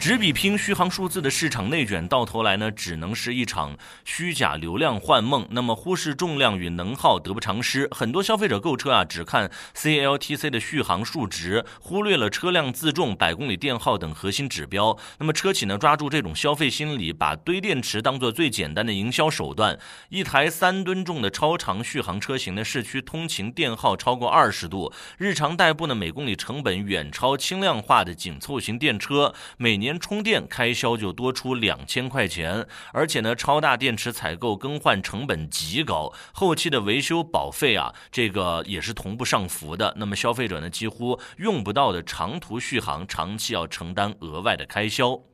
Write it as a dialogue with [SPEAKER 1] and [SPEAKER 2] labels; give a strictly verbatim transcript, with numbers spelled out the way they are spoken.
[SPEAKER 1] 只比拼续航数字的市场内卷，到头来呢，只能是一场虚假流量幻梦。那么忽视重量与能耗得不偿失，很多消费者购车啊，只看 C L T C 的续航数值，忽略了车辆自重、百公里电耗等核心指标。那么车企呢，抓住这种消费心理，把堆电池当作最简单的营销手段。一台三吨重的超长续航车型的市区通勤电耗超过二十度，日常代步呢每公里成本远超轻量化的紧凑型电车，每年充电开销就多出两千块钱，而且呢，超大电池采购更换成本极高，后期的维修保费啊，这个也是同步上浮的。那么消费者呢，几乎用不到的长途续航，长期要承担额外的开销。